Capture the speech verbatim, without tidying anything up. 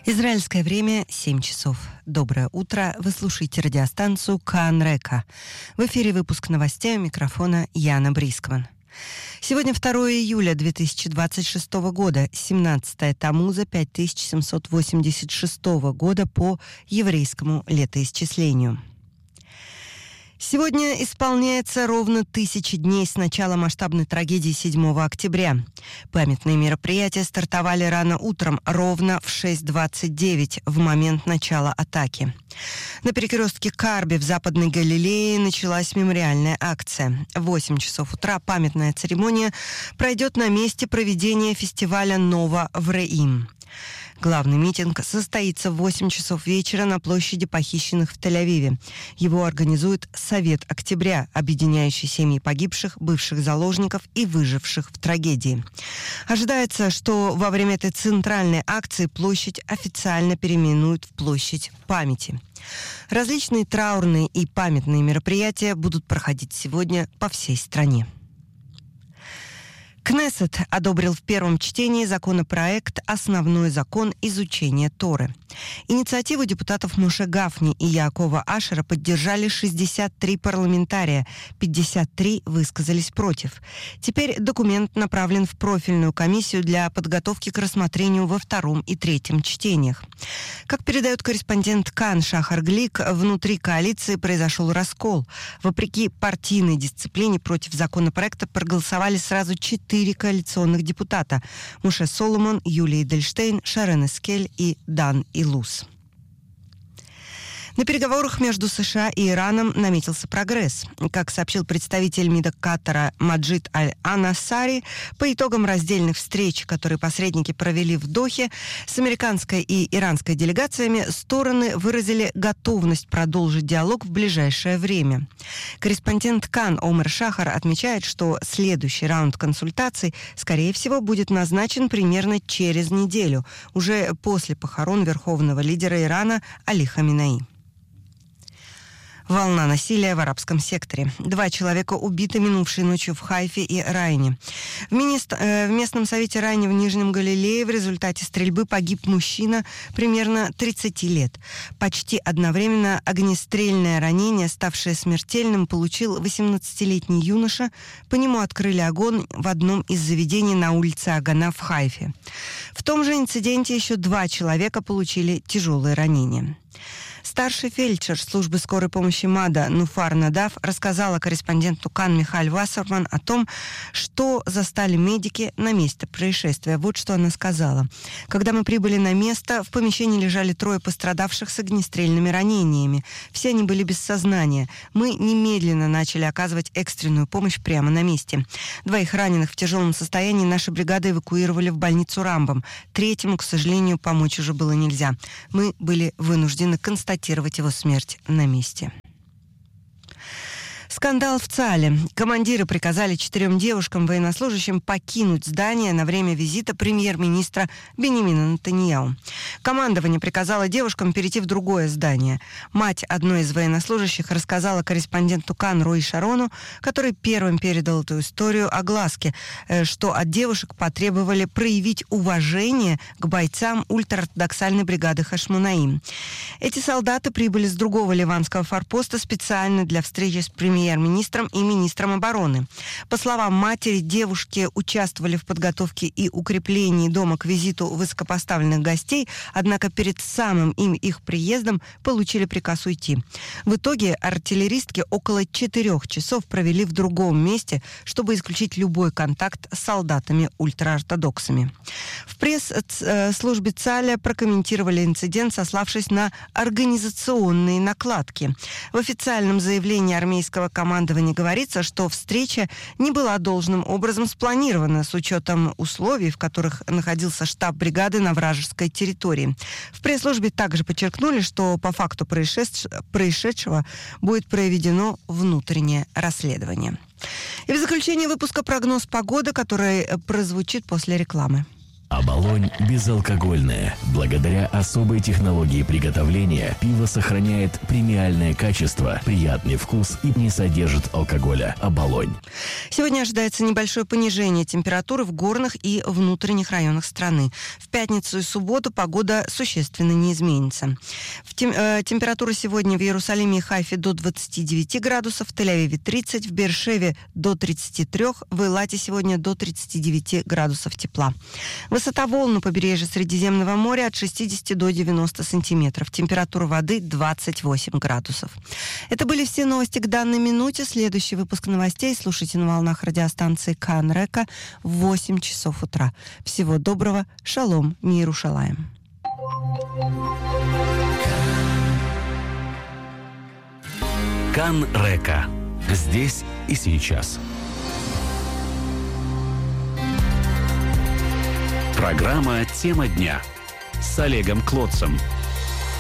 Израильское время семь часов. Доброе утро. Вы слушаете радиостанцию Кан Река. В эфире выпуск новостей, у микрофона Яна Брискман. Сегодня второе июля две тысячи двадцать шестого года, семнадцатое Тамуза пять тысяч семьсот восемьдесят шестого года по еврейскому летоисчислению. Сегодня исполняется ровно тысяча дней с начала масштабной трагедии седьмого октября. Памятные мероприятия стартовали рано утром, ровно в шесть двадцать девять, в момент начала атаки. На перекрестке Карби в Западной Галилее началась мемориальная акция. В восемь часов утра памятная церемония пройдет на месте проведения фестиваля «Нова в Реим». Главный митинг состоится в восемь часов вечера на площади похищенных в Тель-Авиве. Его организует Совет Октября, объединяющий семьи погибших, бывших заложников и выживших в трагедии. Ожидается, что во время этой центральной акции площадь официально переименуют в площадь памяти. Различные траурные и памятные мероприятия будут проходить сегодня по всей стране. Кнессет одобрил в первом чтении законопроект «Основной закон изучения Торы». Инициативу депутатов Моше Гафни и Яакова Ашера поддержали шестьдесят три парламентария, пятьдесят три высказались против. Теперь документ направлен в профильную комиссию для подготовки к рассмотрению во втором и третьем чтениях. Как передает корреспондент Кан Шахар Глик, внутри коалиции произошел раскол. Вопреки партийной дисциплине против законопроекта проголосовали сразу четыре коалиционных депутата: Моше Соломон, Юлия Эдельштейн, Шарен Эскель и Дан Илус. На переговорах между США и Ираном наметился прогресс. Как сообщил представитель МИДа Катара Маджид Аль-Анасари, по итогам раздельных встреч, которые посредники провели в Дохе, с американской и иранской делегациями стороны выразили готовность продолжить диалог в ближайшее время. Корреспондент Кан Омер Шахар отмечает, что следующий раунд консультаций, скорее всего, будет назначен примерно через неделю, уже после похорон верховного лидера Ирана Али Хаминеи. Волна насилия в арабском секторе. Два человека убиты минувшей ночью в Хайфе и Райне. В, министр, э, в местном совете Райне в Нижнем Галилее в результате стрельбы погиб мужчина примерно тридцати лет. Почти одновременно огнестрельное ранение, ставшее смертельным, получил восемнадцатилетний юноша. По нему открыли огонь в одном из заведений на улице Агана в Хайфе. В том же инциденте еще два человека получили тяжелые ранения. Старший фельдшер службы скорой помощи МАДА Нуфар Надав рассказала корреспонденту Кан Михаль Вассерман о том, что застали медики на месте происшествия. Вот что она сказала. «Когда мы прибыли на место, в помещении лежали трое пострадавших с огнестрельными ранениями. Все они были без сознания. Мы немедленно начали оказывать экстренную помощь прямо на месте. Двоих раненых в тяжелом состоянии наша бригада эвакуировали в больницу Рамбам. Третьему, к сожалению, помочь уже было нельзя. Мы были вынуждены констатировать его смерть на месте». Скандал в ЦАЛе. Командиры приказали четырем девушкам-военнослужащим покинуть здание на время визита премьер-министра Биньямина Нетаньяху. Командование приказало девушкам перейти в другое здание. Мать одной из военнослужащих рассказала корреспонденту Кан Рои Шарону, который первым передал эту историю огласке, что от девушек потребовали проявить уважение к бойцам ультраортодоксальной бригады Хашмонаим. Эти солдаты прибыли с другого ливанского форпоста специально для встречи с премьер премьер-министром и министром обороны. По словам матери, девушки участвовали в подготовке и укреплении дома к визиту высокопоставленных гостей, однако перед самым им их приездом получили приказ уйти. В итоге артиллеристки около четырех часов провели в другом месте, чтобы исключить любой контакт с солдатами-ультраортодоксами. В пресс-службе ЦАЛя прокомментировали инцидент, сославшись на организационные накладки. В официальном заявлении армейского командования говорится, что встреча не была должным образом спланирована с учетом условий, в которых находился штаб бригады на вражеской территории. В пресс-службе также подчеркнули, что по факту происшедшего будет проведено внутреннее расследование. И в заключение выпуска прогноз погоды, который прозвучит после рекламы. Оболонь безалкогольное. Благодаря особой технологии приготовления пиво сохраняет премиальное качество, приятный вкус и не содержит алкоголя. Оболонь. Сегодня ожидается небольшое понижение температуры в горных и внутренних районах страны. В пятницу и субботу погода существенно не изменится. В тем, э, температура сегодня в Иерусалиме и Хайфе до двадцати девяти градусов, в Тель-Авиве тридцать, в Беэр-Шеве до тридцати трёх, в Эйлате сегодня до тридцати девяти градусов тепла. Высота волн на побережье Средиземного моря от шестидесяти до девяноста сантиметров. Температура воды двадцать восемь градусов. Это были все новости к данной минуте. Следующий выпуск новостей слушайте на волнах радиостанции Кан Река в восемь часов утра. Всего доброго. Шалом. Миру шалаем. Кан Река. Здесь и сейчас. Программа «Тема дня» с Олегом Клотцем.